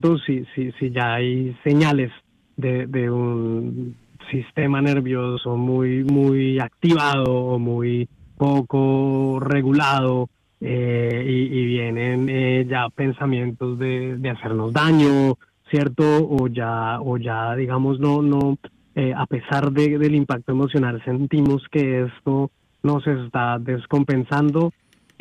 si ya hay señales de un sistema nervioso muy activado o muy poco regulado, y vienen ya pensamientos de hacernos daño, ¿cierto? O ya digamos, no, a pesar del impacto emocional, sentimos que esto nos está descompensando.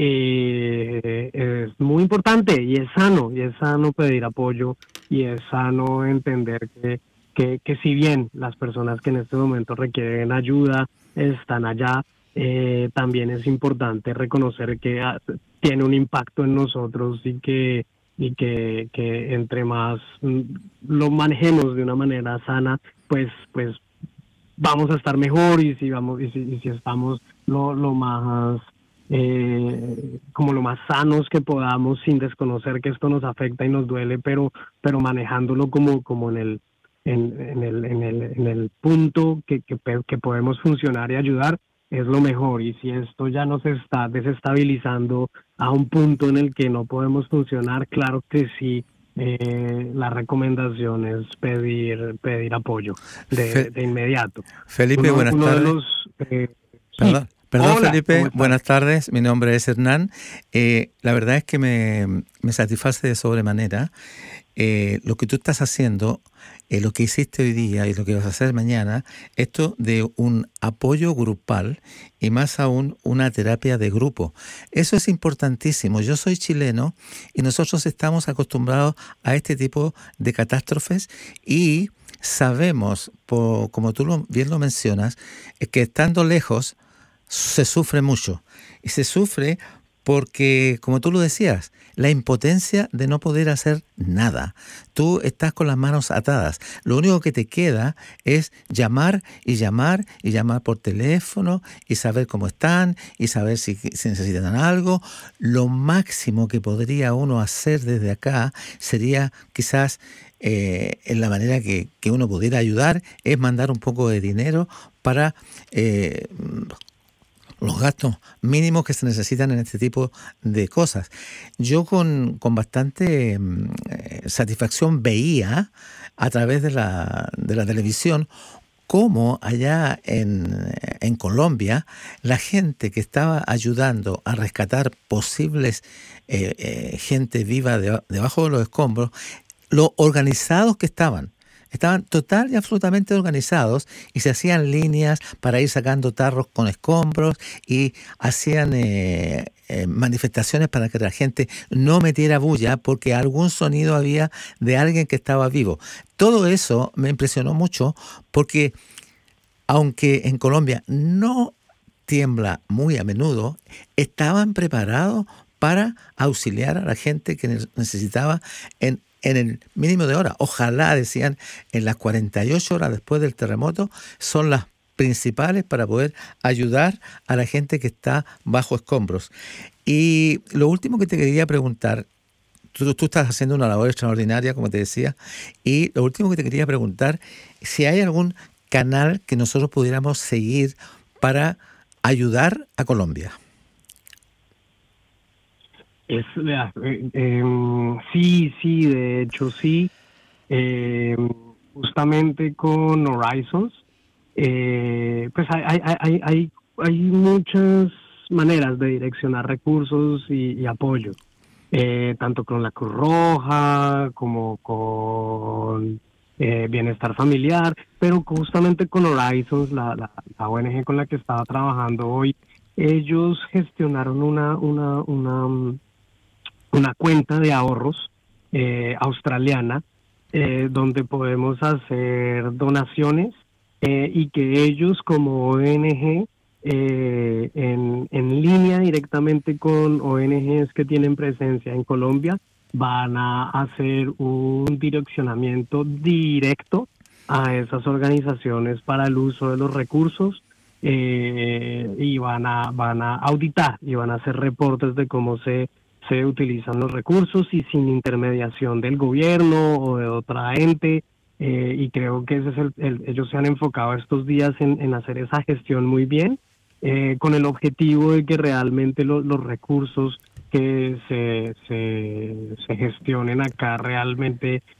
Es muy importante y es sano pedir apoyo, y es sano entender que si bien las personas que en este momento requieren ayuda están allá, también es importante reconocer que tiene un impacto en nosotros, y que entre más lo manejemos de una manera sana, pues vamos a estar mejor, y si estamos lo más como lo más sanos que podamos, sin desconocer que esto nos afecta y nos duele, pero manejándolo como en el punto que podemos funcionar y ayudar, es lo mejor. Y si esto ya nos está desestabilizando a un punto en el que no podemos funcionar, claro que sí, la recomendación es pedir apoyo Fe- de inmediato. Felipe, Uno, buenas uno de tardes. los... sí, Perdón, hola, ¿cómo Felipe, estás? buenas tardes. Mi nombre es Hernán. La verdad es que me satisface de sobremanera lo que tú estás haciendo, lo que hiciste hoy día y lo que vas a hacer mañana, esto de un apoyo grupal y más aún una terapia de grupo. Eso es importantísimo. Yo soy chileno y nosotros estamos acostumbrados a este tipo de catástrofes y sabemos, como tú bien lo mencionas, que estando lejos se sufre mucho. Y se sufre porque, como tú lo decías, la impotencia de no poder hacer nada. Tú estás con las manos atadas. Lo único que te queda es llamar y llamar y llamar por teléfono y saber cómo están y saber si necesitan algo. Lo máximo que podría uno hacer desde acá sería quizás, en la manera que uno pudiera ayudar, es mandar un poco de dinero para los gastos mínimos que se necesitan en este tipo de cosas. Yo con bastante satisfacción veía a través de la televisión cómo allá en Colombia la gente que estaba ayudando a rescatar posibles gente viva debajo de los escombros, lo organizados que estaban. Estaban total y absolutamente organizados y se hacían líneas para ir sacando tarros con escombros y hacían manifestaciones para que la gente no metiera bulla porque algún sonido había de alguien que estaba vivo. Todo eso me impresionó mucho porque aunque en Colombia no tiembla muy a menudo, estaban preparados para auxiliar a la gente que necesitaba en el mínimo de horas. Ojalá, decían, en las 48 horas después del terremoto son las principales para poder ayudar a la gente que está bajo escombros. Y lo último que te quería preguntar, tú estás haciendo una labor extraordinaria, como te decía, y lo último que te quería preguntar, si hay algún canal que nosotros pudiéramos seguir para ayudar a Colombia. Vea, sí, de hecho sí. Eh, Justamente con Horizons, pues hay muchas maneras de direccionar recursos y apoyo, tanto con la Cruz Roja como con Bienestar Familiar, pero justamente con Horizons, la ONG con la que estaba trabajando hoy, ellos gestionaron una cuenta de ahorros australiana, donde podemos hacer donaciones, y que ellos como ONG, en línea directamente con ONGs que tienen presencia en Colombia, van a hacer un direccionamiento directo a esas organizaciones para el uso de los recursos, y van a auditar y van a hacer reportes de cómo se utilizan los recursos, y sin intermediación del gobierno o de otra ente. Y creo que ese es ellos se han enfocado estos días en hacer esa gestión muy bien, con el objetivo de que realmente los recursos que se gestionen acá realmente